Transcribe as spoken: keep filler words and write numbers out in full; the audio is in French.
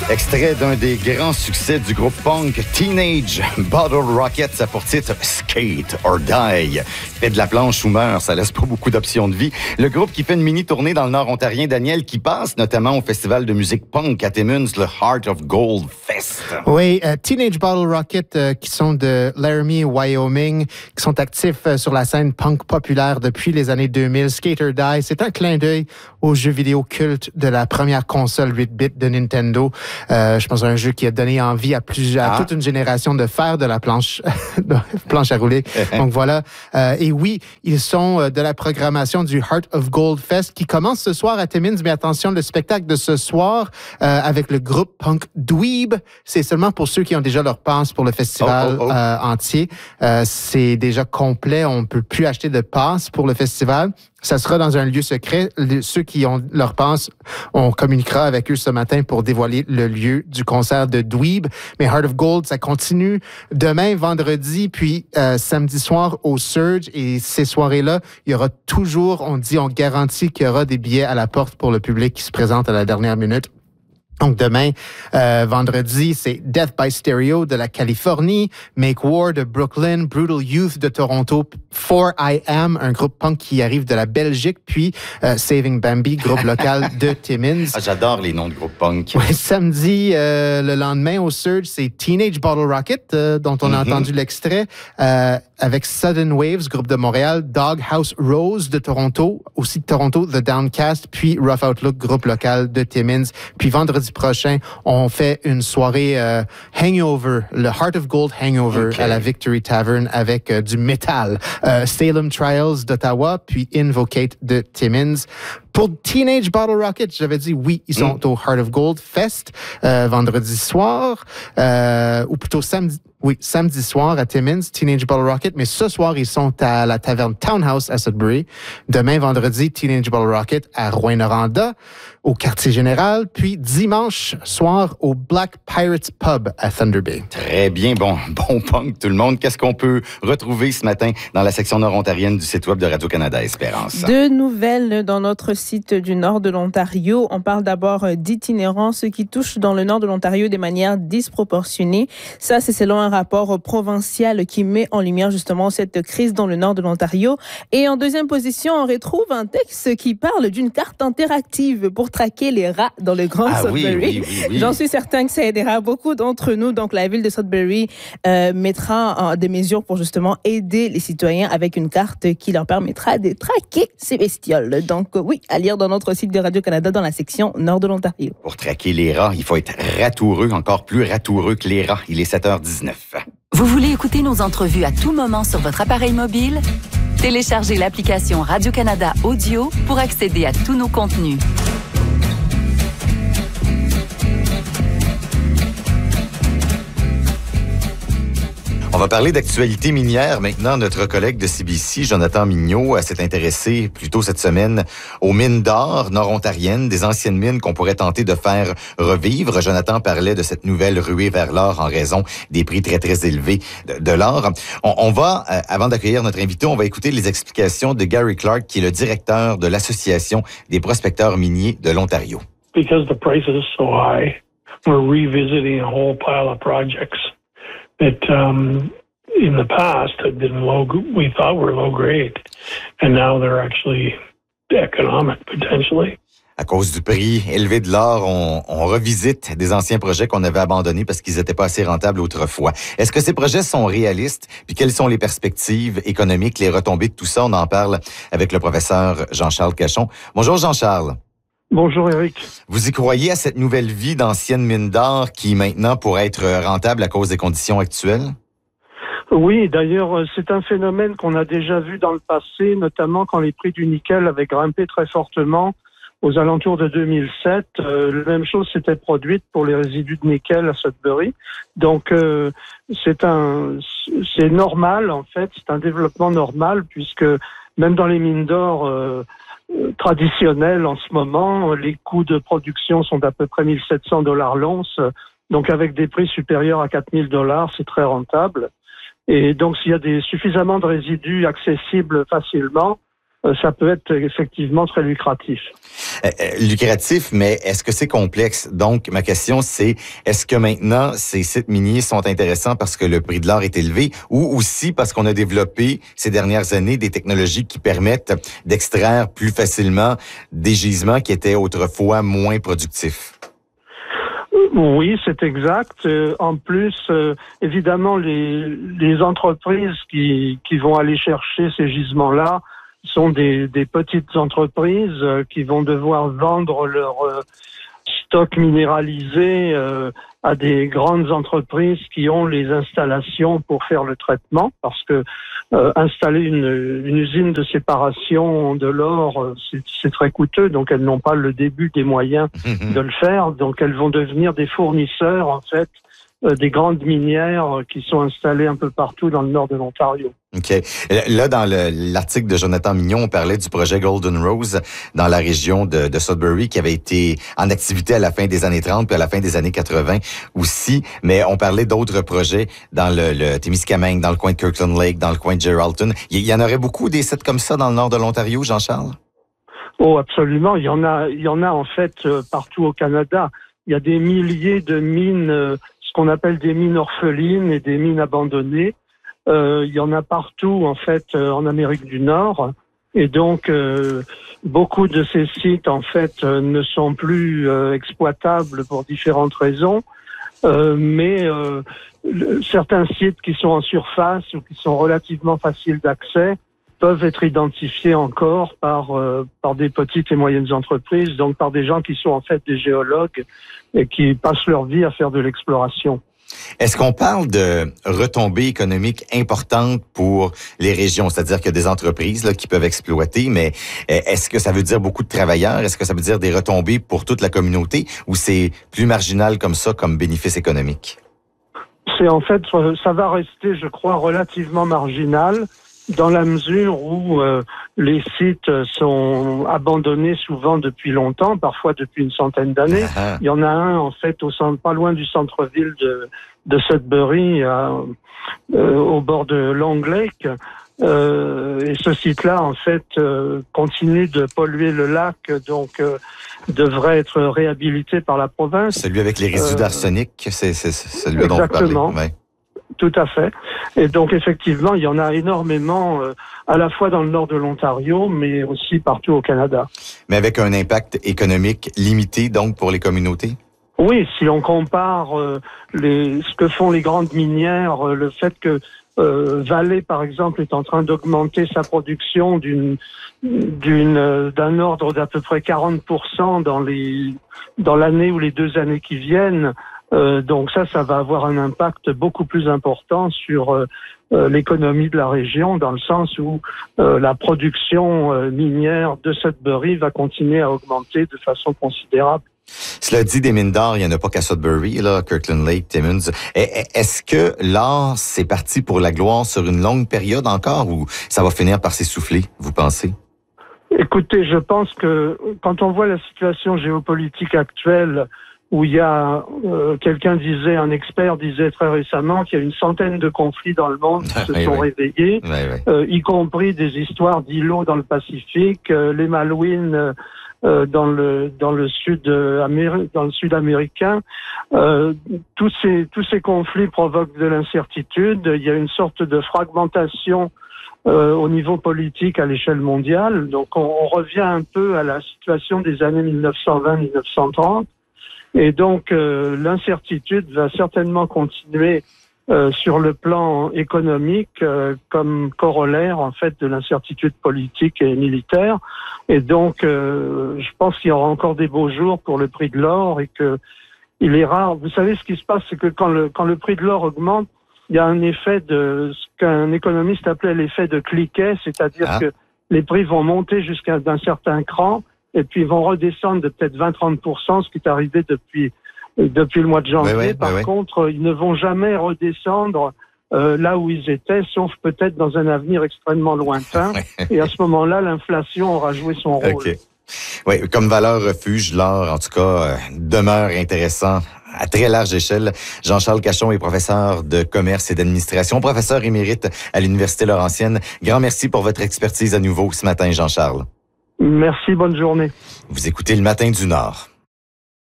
Extrait d'un des grands succès du groupe punk Teenage Bottle Rocket, ça pour titre Skate or Die. Fait de la planche ou meurt, ça laisse pas beaucoup d'options de vie. Le groupe qui fait une mini-tournée dans le nord ontarien, Daniel, qui passe notamment au festival de musique punk à Timmins, le Heart of Gold Fest. Oui, euh, Teenage Bottle Rocket, euh, qui sont de Laramie, Wyoming, qui sont actifs euh, sur la scène punk populaire depuis les années deux mille. Skate or Die, c'est un clin d'œil aux jeux vidéo cultes de la première console huit bits de Nintendo. Euh, je pense à un jeu qui a donné envie à plusieurs, à toute une génération de faire de la planche, de planche à rouler. Donc voilà. Euh, et oui, ils sont euh, de la programmation du Heart of Gold Fest qui commence ce soir à Timmins. Mais attention, le spectacle de ce soir euh, avec le groupe punk Dweeb, c'est seulement pour ceux qui ont déjà leur passe pour le festival oh, oh, oh. Euh, entier. Euh, c'est déjà complet. On ne peut plus acheter de passe pour le festival. Ça sera dans un lieu secret. Le, ceux qui ont leur passe, on communiquera avec eux ce matin pour dévoiler le lieu du concert de Dweeb. Mais Heart of Gold, ça continue demain, vendredi, puis euh, samedi soir au Surge. Et ces soirées-là, il y aura toujours, on dit, on garantit qu'il y aura des billets à la porte pour le public qui se présente à la dernière minute. Donc demain, euh, vendredi, c'est Death by Stereo de la Californie, Make War de Brooklyn, Brutal Youth de Toronto, four I Am, un groupe punk qui arrive de la Belgique, puis euh, Saving Bambi, groupe local de Timmins. Ah, j'adore les noms de groupes punk. Ouais, samedi, euh, le lendemain au Surge, c'est Teenage Bottle Rocket, euh, dont on a mm-hmm. entendu l'extrait, euh, avec Sudden Waves, groupe de Montréal, Doghouse Rose de Toronto, aussi de Toronto, The Downcast, puis Rough Outlook, groupe local de Timmins. Puis vendredi prochain, on fait une soirée euh, Hangover, le Heart of Gold Hangover okay. à la Victory Tavern avec euh, du métal. Euh, Salem Trials d'Ottawa, puis Invocate de Timmins. Pour Teenage Bottle Rocket, j'avais dit oui, ils sont mm. au Heart of Gold Fest euh, vendredi soir, euh, ou plutôt samedi. Oui, samedi soir à Timmins, Teenage Bottle Rocket, mais ce soir, ils sont à la taverne Townhouse à Sudbury. Demain, vendredi, Teenage Bottle Rocket à Rouyn-Noranda, au quartier général, puis dimanche soir au Black Pirates Pub à Thunder Bay. Très bien, bon, bon punk tout le monde. Qu'est-ce qu'on peut retrouver ce matin dans la section nord-ontarienne du site web de Radio-Canada Espérance? Deux nouvelles dans notre site du nord de l'Ontario. On parle d'abord d'itinérance qui touche dans le nord de l'Ontario de manière disproportionnée. Ça, c'est selon un rapport provincial qui met en lumière justement cette crise dans le nord de l'Ontario. Et en deuxième position, on retrouve un texte qui parle d'une carte interactive pour traquer les rats dans le Grand ah, Sudbury. Oui, oui, oui, oui. J'en suis certain que ça aidera beaucoup d'entre nous. Donc, la ville de Sudbury euh, mettra euh, des mesures pour justement aider les citoyens avec une carte qui leur permettra de traquer ces bestioles. Donc, euh, oui, à lire dans notre site de Radio-Canada dans la section nord de l'Ontario. Pour traquer les rats, il faut être ratoureux, encore plus ratoureux que les rats. Il est sept heures dix-neuf. Vous voulez écouter nos entrevues à tout moment sur votre appareil mobile? Téléchargez l'application Radio-Canada Audio pour accéder à tous nos contenus. On va parler d'actualité minière maintenant. Notre collègue de C B C, Jonathan Mignot, s'est intéressé plus tôt cette semaine aux mines d'or nord-ontariennes, des anciennes mines qu'on pourrait tenter de faire revivre. Jonathan parlait de cette nouvelle ruée vers l'or en raison des prix très, très élevés de, de l'or. On, on va, euh, avant d'accueillir notre invité, on va écouter les explications de Gary Clark, qui est le directeur de l'Association des prospecteurs miniers de l'Ontario. Because the price is so high, we're revisiting a whole pile of projects that um, in the past had been low, we thought were low grade, and now they're actually economic potentially. À cause du prix élevé de l'or, on, on revisite des anciens projets qu'on avait abandonnés parce qu'ils n'étaient pas assez rentables autrefois. Est-ce que ces projets sont réalistes? Puis quelles sont les perspectives économiques, les retombées de tout ça? On en parle avec le professeur Jean-Charles Cachon. Bonjour Jean-Charles. Bonjour Eric. Vous y croyez à cette nouvelle vie d'anciennes mines d'or qui maintenant pourrait être rentable à cause des conditions actuelles? Oui, d'ailleurs, c'est un phénomène qu'on a déjà vu dans le passé, notamment quand les prix du nickel avaient grimpé très fortement aux alentours de deux mille sept. Euh, la même chose s'était produite pour les résidus de nickel à Sudbury. Donc, euh, c'est un, c'est normal en fait, c'est un développement normal puisque même dans les mines d'or euh, traditionnelles en ce moment, les coûts de production sont d'à peu près mille sept cents dollars l'once. Donc, avec des prix supérieurs à quatre mille dollars, c'est très rentable. Et donc, s'il y a des, suffisamment de résidus accessibles facilement, euh, ça peut être effectivement très lucratif. Euh, euh, lucratif, mais est-ce que c'est complexe? Donc, ma question, c'est est-ce que maintenant, ces sites miniers sont intéressants parce que le prix de l'or est élevé ou aussi parce qu'on a développé ces dernières années des technologies qui permettent d'extraire plus facilement des gisements qui étaient autrefois moins productifs? Oui, c'est exact. Euh, en plus, euh, évidemment, les, les entreprises qui, qui vont aller chercher ces gisements-là sont des, des petites entreprises euh, qui vont devoir vendre leur euh, stock minéralisé euh, à des grandes entreprises qui ont les installations pour faire le traitement, parce que euh, installer une, une usine de séparation de l'or, euh, c'est, c'est très coûteux, donc elles n'ont pas le début des moyens de le faire, donc elles vont devenir des fournisseurs, en fait, euh, des grandes minières qui sont installées un peu partout dans le nord de l'Ontario. OK. Là, dans le, l'article de Jonathan Mignon, on parlait du projet Golden Rose dans la région de, de Sudbury qui avait été en activité à la fin des années trente puis à la fin des années quatre-vingts aussi. Mais on parlait d'autres projets dans le, le Témiscamingue, dans le coin de Kirkland Lake, dans le coin de Geraldton. Il y en aurait beaucoup des sites comme ça dans le nord de l'Ontario, Jean-Charles? Oh, absolument. Il y en a, il y en a en fait euh, partout au Canada. Il y a des milliers de mines, euh, ce qu'on appelle des mines orphelines et des mines abandonnées. Euh, il y en a partout, en fait, euh, en Amérique du Nord. Et donc, euh, beaucoup de ces sites, en fait, euh, ne sont plus euh, exploitables pour différentes raisons. Euh, mais euh, le, certains sites qui sont en surface ou qui sont relativement faciles d'accès peuvent être identifiés encore par euh, par des petites et moyennes entreprises, donc par des gens qui sont en fait des géologues et qui passent leur vie à faire de l'exploration. Est-ce qu'on parle de retombées économiques importantes pour les régions? C'est-à-dire qu'il y a des entreprises là, qui peuvent exploiter, mais est-ce que ça veut dire beaucoup de travailleurs? Est-ce que ça veut dire des retombées pour toute la communauté ou c'est plus marginal comme ça, comme bénéfice économique? C'est en fait, ça va rester, je crois, relativement marginal dans la mesure où euh, les sites sont abandonnés souvent depuis longtemps, parfois depuis une centaine d'années. Ah. Il y en a un, en fait, au centre, pas loin du centre-ville de, de Sudbury, à, euh, au bord de Long Lake. Euh, et ce site-là, en fait, euh, continue de polluer le lac, donc euh, devrait être réhabilité par la province. Celui avec les résidus euh, d'arsenic, c'est, c'est celui dont vous parlez. Exactement. Ouais. Tout à fait. Et donc, effectivement, il y en a énormément, euh, à la fois dans le nord de l'Ontario, mais aussi partout au Canada. Mais avec un impact économique limité, donc, pour les communautés? Oui, si on compare euh, les, ce que font les grandes minières, euh, le fait que euh, Vale, par exemple, est en train d'augmenter sa production d'une, d'une, euh, d'un ordre d'à peu près quarante pour cent dans les, dans l'année ou les deux années qui viennent. Euh, donc ça, ça va avoir un impact beaucoup plus important sur euh, euh, l'économie de la région, dans le sens où euh, la production euh, minière de Sudbury va continuer à augmenter de façon considérable. Cela dit, des mines d'or, il n'y en a pas qu'à Sudbury, là, Kirkland Lake, Timmins. Est-ce que l'or, c'est parti pour la gloire sur une longue période encore ou ça va finir par s'essouffler, vous pensez? Écoutez, je pense que quand on voit la situation géopolitique actuelle, où il y a, euh, quelqu'un disait, un expert disait très récemment qu'il y a une centaine de conflits dans le monde qui se oui, sont oui. réveillés, oui, oui. Euh, y compris des histoires d'îlots dans le Pacifique, euh, les Malouines euh, dans le dans le sud Améri- dans le sud américain. Euh, tous ces tous ces conflits provoquent de l'incertitude. Il y a une sorte de fragmentation euh, au niveau politique à l'échelle mondiale. Donc on, on revient un peu à la situation des années mille neuf cent vingt mille neuf cent trente. Et donc, euh, l'incertitude va certainement continuer euh, sur le plan économique euh, comme corollaire, en fait, de l'incertitude politique et militaire. Et donc, euh, je pense qu'il y aura encore des beaux jours pour le prix de l'or et que il est rare. Vous savez, ce qui se passe, c'est que quand le, quand le prix de l'or augmente, il y a un effet de ce qu'un économiste appelait l'effet de cliquet, c'est-à-dire ah. que les prix vont monter jusqu'à d'un certain cran, et puis ils vont redescendre de peut-être vingt à trente pour cent, ce qui est arrivé depuis depuis le mois de janvier. Oui, oui, Par oui, contre, oui. ils ne vont jamais redescendre euh, là où ils étaient, sauf peut-être dans un avenir extrêmement lointain. Et à ce moment-là, l'inflation aura joué son rôle. Okay. Oui, comme valeur refuge, l'or, en tout cas, euh, demeure intéressant à très large échelle. Jean-Charles Cachon est professeur de commerce et d'administration, professeur émérite à l'Université Laurentienne. Grand merci pour votre expertise à nouveau ce matin, Jean-Charles. Merci, bonne journée. Vous écoutez Le Matin du Nord.